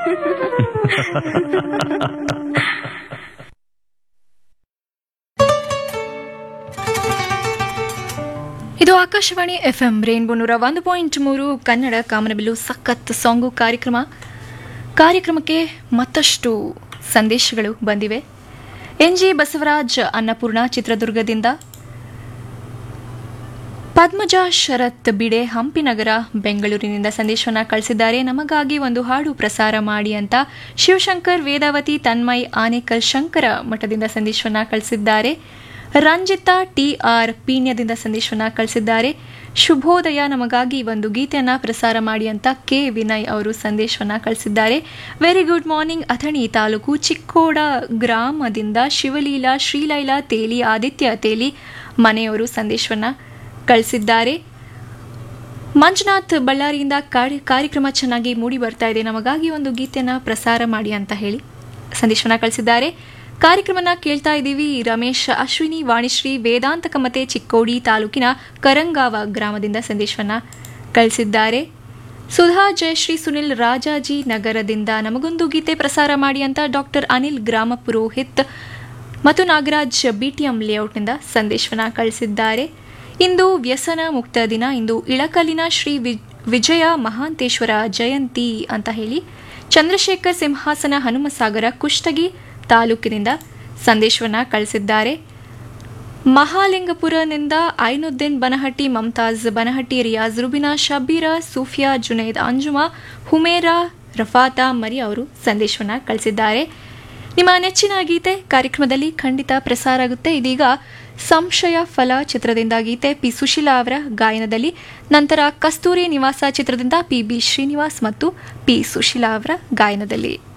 ಇದು Akashvani FM rainbow 101.3 Kannada ಕಾಮನಬಿಲ್ಲು ಸಖತ್ song ಕಾರ್ಯಕ್ರಮಕ್ಕೆ ಮತ್ತಷ್ಟು ಸಂದೇಶಗಳು ಬಂದಿವೆ. NG ಬಸವರಾಜ್ ಅನ್ನಪೂರ್ಣ ಚಿತ್ರದುರ್ಗದಿಂದ, ಪದ್ಮಜಾ ಶರತ್ ಬಿಡೆ ಹಂಪಿನಗರ ಬೆಂಗಳೂರಿನಿಂದ ಸಂದೇಶವನ್ನು ಕಳಿಸಿದ್ದಾರೆ. ನಮಗಾಗಿ ಒಂದು ಹಾಡು ಪ್ರಸಾರ ಮಾಡಿ ಅಂತ ಶಿವಶಂಕರ್ ವೇದಾವತಿ ತನ್ಮಯ್ ಆನೇಕಲ್ ಶಂಕರ ಮಠದಿಂದ ಸಂದೇಶವನ್ನು ಕಳಿಸಿದ್ದಾರೆ. ರಂಜಿತಾ TR ಪೀಣ್ಯದಿಂದ ಸಂದೇಶವನ್ನು ಕಳಿಸಿದ್ದಾರೆ. ಶುಭೋದಯ, ನಮಗಾಗಿ ಒಂದು ಗೀತೆಯನ್ನು ಪ್ರಸಾರ ಮಾಡಿ ಅಂತ ಕೆ ವಿನಯ್ ಅವರು ಸಂದೇಶವನ್ನು ಕಳಿಸಿದ್ದಾರೆ. Very good morning. Athani taluk Chikkoda ಗ್ರಾಮದಿಂದ ಶಿವಲೀಲಾ ಶ್ರೀಲೈಲಾ ತೇಲಿ ಆದಿತ್ಯ ತೇಲಿ ಮನೆಯವರು ಸಂದೇಶವನ್ನು ಕಳಿಸಿದ್ದಾರೆ. ಮಂಜುನಾಥ್ ಬಳ್ಳಾರಿಯಿಂದ ಕಾರ್ಯಕ್ರಮ ಚೆನ್ನಾಗಿ ಮೂಡಿ ಬರ್ತಾ ಇದೆ, ನಮಗಾಗಿ ಒಂದು ಗೀತೆಯನ್ನು ಪ್ರಸಾರ ಮಾಡಿ ಅಂತ ಹೇಳಿ ಸಂದೇಶವನ್ನು ಕಳಿಸಿದ್ದಾರೆ. ಕಾರ್ಯಕ್ರಮನ ಕೇಳ್ತಾ ಇದ್ದೀವಿ. ರಮೇಶ್ ಅಶ್ವಿನಿ ವಾಣಿಶ್ರೀ ವೇದಾಂತ ಕಮತೆ ಚಿಕ್ಕೋಡಿ ತಾಲೂಕಿನ ಕರಂಗಾವ ಗ್ರಾಮದಿಂದ ಸಂದೇಶವನ್ನು ಕಳಿಸಿದ್ದಾರೆ. ಸುಧಾ ಜಯಶ್ರೀ ಸುನಿಲ್ ರಾಜಾಜಿ ನಗರದಿಂದ ನಮಗೊಂದು ಗೀತೆ ಪ್ರಸಾರ ಮಾಡಿ ಅಂತ ಡಾಕ್ಟರ್ ಅನಿಲ್ ಗ್ರಾಮ ಪುರೋಹಿತ್ ಮತ್ತು ನಾಗರಾಜ್ BTM ಲೇಔಟ್ನಿಂದ ಸಂದೇಶವನ್ನು ಕಳಿಸಿದ್ದಾರೆ. ಇಂದು ವ್ಯಸನ ಮುಕ್ತ ದಿನ, ಇಂದು ಇಳಕಲಿನ ಶ್ರೀ ವಿಜಯ ಮಹಾಂತೇಶ್ವರ ಜಯಂತಿ ಅಂತ ಹೇಳಿ ಚಂದ್ರಶೇಖರ್ ಸಿಂಹಾಸನ ಹನುಮಸಾಗರ ಕುಷ್ಟಗಿ ತಾಲೂಕಿನಿಂದ ಸಂದೇಶವನ್ನು ಕಳಿಸಿದ್ದಾರೆ. ಮಹಾಲಿಂಗಪುರನಿಂದ ಐನುದ್ದೀನ್ ಬನಹಟ್ಟಿ, ಮಮತಾಜ್ ಬನಹಟ್ಟಿ, ರಿಯಾಜ್ ರುಬಿನಾ, ಶಬೀರಾ, ಸೂಫಿಯಾ, ಜುನೈದ್, ಅಂಜುಮಾ, ಹುಮೇರಾ, ರಫಾತಾ ಮರಿ ಅವರು ಸಂದೇಶವನ್ನು ಕಳಿಸಿದ್ದಾರೆ. ನಿಮ್ಮ ನೆಚ್ಚಿನ ಗೀತೆ ಕಾರ್ಯಕ್ರಮದಲ್ಲಿ ಖಂಡಿತ ಪ್ರಸಾರ ಆಗುತ್ತೆ. ಇದೀಗ ಸಂಶಯ ಫಲ ಚಿತ್ರದಿಂದ ಗೀತೆ ಪಿ ಸುಶೀಲಾ ಅವರ ಗಾಯನದಲ್ಲಿ, ನಂತರ ಕಸ್ತೂರಿ ನಿವಾಸ ಚಿತ್ರದಿಂದ PB ಶ್ರೀನಿವಾಸ್ ಮತ್ತು ಪಿ ಸುಶೀಲಾ ಅವರ ಗಾಯನದಲ್ಲಿ.